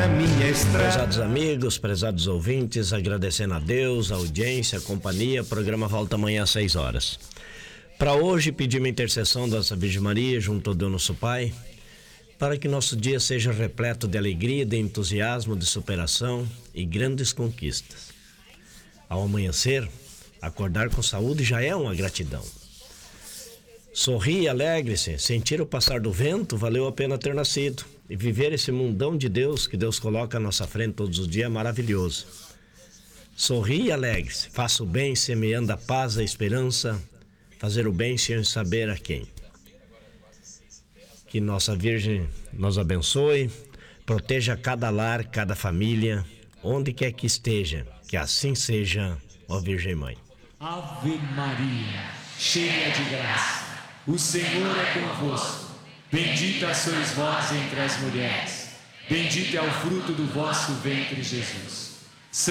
na minha estrada. Prezados amigos, prezados ouvintes, agradecendo a Deus, a audiência, a companhia. O programa volta amanhã às 6 horas. Para hoje, pedimos a intercessão da Nossa Virgem Maria junto ao Deus Nosso Pai, para que nosso dia seja repleto de alegria, de entusiasmo, de superação e grandes conquistas. Ao amanhecer, acordar com saúde já é uma gratidão. Sorri, alegre-se, sentir o passar do vento, valeu a pena ter nascido. E viver esse mundão de Deus que Deus coloca à nossa frente todos os dias é maravilhoso. Sorri e alegre-se, faça o bem semeando a paz, a esperança, fazer o bem sem saber a quem. Que nossa Virgem nos abençoe, proteja cada lar, cada família, onde quer que esteja, que assim seja, ó Virgem Mãe. Ave Maria, cheia de graça, o Senhor é convosco. Bendita sois vós entre as mulheres, bendito é o fruto do vosso ventre, Jesus.